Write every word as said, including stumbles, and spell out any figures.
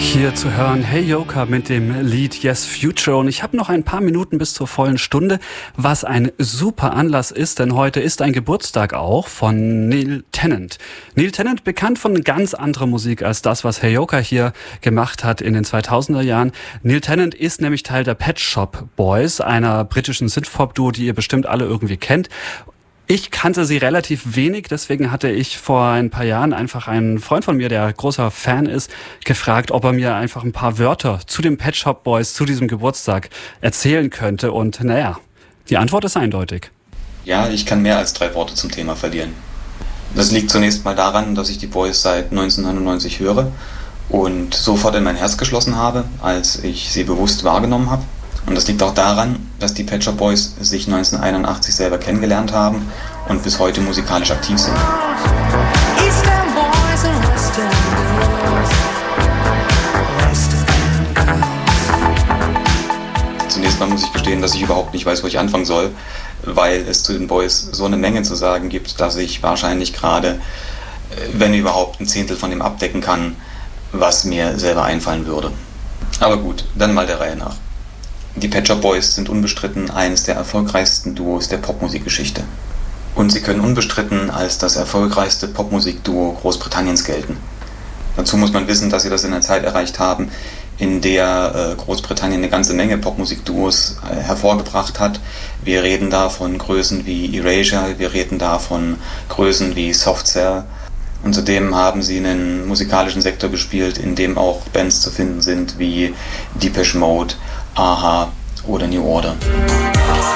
Hier zu hören Heyoka mit dem Lied Yes Future, und ich habe noch ein paar Minuten bis zur vollen Stunde, was ein super Anlass ist, denn heute ist ein Geburtstag auch von Neil Tennant. Neil Tennant, bekannt von ganz anderer Musik als das, was Heyoka hier gemacht hat in den zweitausender Jahren. Neil Tennant ist nämlich Teil der Pet Shop Boys, einer britischen Synthpop-Duo, die ihr bestimmt alle irgendwie kennt. Ich kannte sie relativ wenig, deswegen hatte ich vor ein paar Jahren einfach einen Freund von mir, der großer Fan ist, gefragt, ob er mir einfach ein paar Wörter zu den Pet Shop Boys, zu diesem Geburtstag erzählen könnte. Und naja, die Antwort ist eindeutig. Ja, ich kann mehr als drei Worte zum Thema verlieren. Das liegt zunächst mal daran, dass ich die Boys seit neunzehnhundertneunundneunzig höre und sofort in mein Herz geschlossen habe, als ich sie bewusst wahrgenommen habe. Und das liegt auch daran, dass die Pet Shop Boys sich neunzehnhunderteinundachtzig selber kennengelernt haben und bis heute musikalisch aktiv sind. Zunächst mal muss ich gestehen, dass ich überhaupt nicht weiß, wo ich anfangen soll, weil es zu den Boys so eine Menge zu sagen gibt, dass ich wahrscheinlich gerade, wenn überhaupt, ein Zehntel von dem abdecken kann, was mir selber einfallen würde. Aber gut, dann mal der Reihe nach. Die Pet Shop Boys sind unbestritten eines der erfolgreichsten Duos der Popmusikgeschichte. Und sie können unbestritten als das erfolgreichste Popmusikduo Großbritanniens gelten. Dazu muss man wissen, dass sie das in einer Zeit erreicht haben, in der äh, Großbritannien eine ganze Menge Popmusikduos äh, hervorgebracht hat. Wir reden da von Größen wie Erasure, wir reden da von Größen wie Soft Cell. Und zudem haben sie einen musikalischen Sektor bespielt, in dem auch Bands zu finden sind wie Depeche Mode, A H oder New Order.